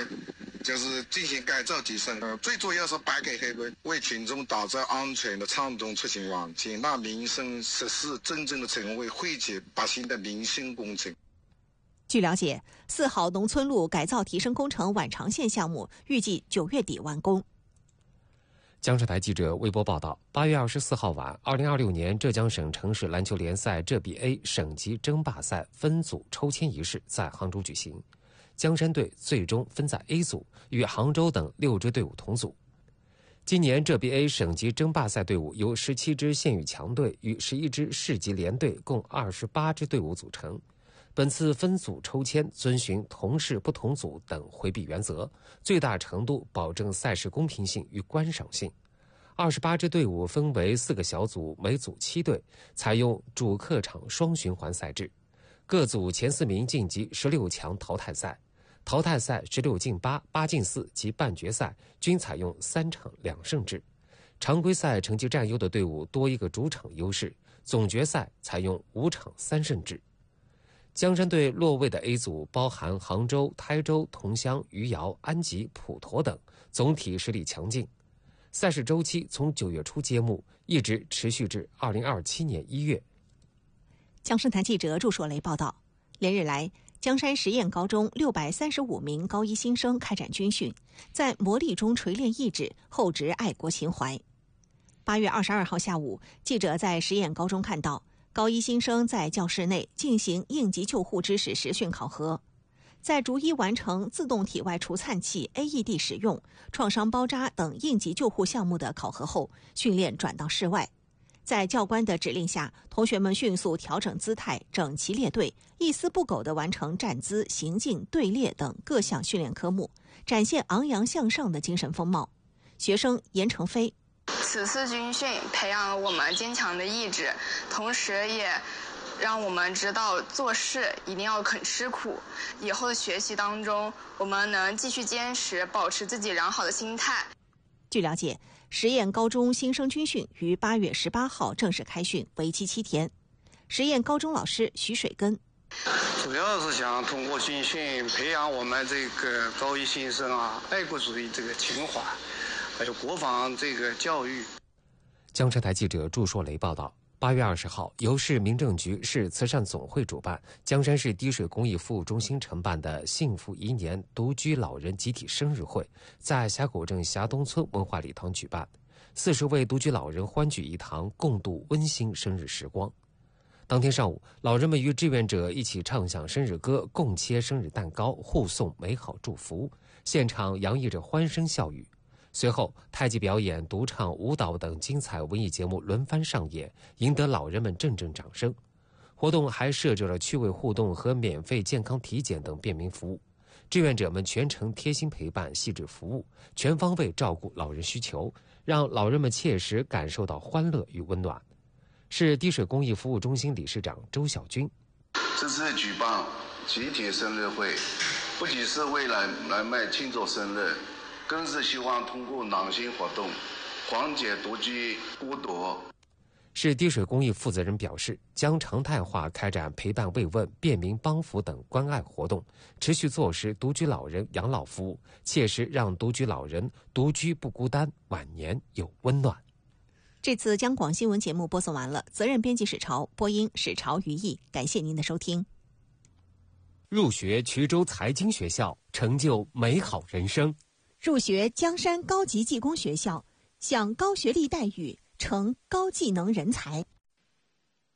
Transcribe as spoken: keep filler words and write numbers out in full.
就是进行改造提升，呃，最主要是白给黑为为群众打造安全的畅通出行环境，让民生实事真正的成为惠及百姓的民生工程。 据了解，四号农村路改造提升工程宛长线项目预计九月底完工。 江浙台记者微博报道，八月二十四号晚，二零二六年浙江省城市篮球联赛浙 B A 省级争霸赛分组抽签仪式在杭州举行。江山队最终分在 A 组，与杭州等六支队伍同组。今年浙 B A 省级争霸赛队伍由十七支县域强队与十一支市级联队共二十八支队伍组成。本次分组抽签遵循同市不同组等回避原则，最大程度保证赛事公平性与观赏性。二十八支队伍分为四个小组，每组七队，采用主客场双循环赛制。各组前四名晋级十六强淘汰赛，淘汰赛十六进八、八进四及半决赛均采用三场两胜制。常规赛成绩占优的队伍多一个主场优势，总决赛采用五场三胜制。江山队落位的 A 组包含杭州、台州、桐乡、余姚、安吉、普陀等，总体实力强劲。赛事周期从九月初揭幕，一直持续至二零二七年一月。 江诗坛记者祝硕雷报道，连日来，江山实验高中六百三十五名高一新生开展军训，在磨砺中锤炼意志，厚植爱国情怀。八月二十二号下午，记者在实验高中看到高一新生在教室内进行应急救护知识实训考核，在逐一完成自动体外除颤器 A E D 使用、创伤包扎等应急救护项目的考核后，训练转到室外。在教官的指令下，同学们迅速调整姿态，整齐列队，一丝不苟地完成站姿、行进、队列等各项训练科目，展现昂扬向上的精神风貌。学生严成飞， 此次军训培养了我们坚强的意志，同时也让我们知道做事一定要肯吃苦。以后的学习当中，我们能继续坚持，保持自己良好的心态。 据了解，实验高中新生军训于八月十八号正式开训，为期七天。实验高中老师徐水根， 主要是想通过军训培养我们这个高一新生啊爱国主义这个情怀，还有国防这个教育。 江浙台记者祝硕雷报道，八月二十号，由市民政局市慈善总会主办，江山市滴水公益服务中心承办的幸福一年独居老人集体生日会，在峡口镇峡东村文化礼堂举办，四十位独居老人欢聚一堂，共度温馨生日时光。当天上午，老人们与志愿者一起唱响生日歌，共切生日蛋糕，互送美好祝福，现场洋溢着欢声笑语。随后，太极表演、独唱、舞蹈等精彩文艺节目轮番上演，赢得老人们阵阵掌声。活动还设置了趣味互动和免费健康体检等便民服务，志愿者们全程贴心陪伴、细致服务，全方位照顾老人需求，让老人们切实感受到欢乐与温暖。市滴水公益服务中心理事长周小军， 这次举办集体生日会，不仅是为了人们庆祝生日，更是希望通过暖心活动缓解独居孤独。 市滴水公益负责人表示，将常态化开展陪伴慰问、便民帮扶等关爱活动，持续落实独居老人养老服务，切实让独居老人独居不孤单，晚年有温暖。 这次江广新闻节目播送完了，责任编辑史潮，播音史潮于毅，感谢您的收听。 入学衢州财经学校，成就美好人生。 入学江山高级技工学校，享高学历待遇，成高技能人才。